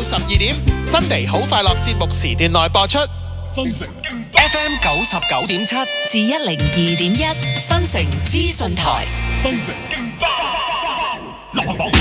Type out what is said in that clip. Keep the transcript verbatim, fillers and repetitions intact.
十二點，新地好快樂節目時段內播出。 新城 F M 九十九點七至一零二點一，新城資訊台。 新城勁爆，流行榜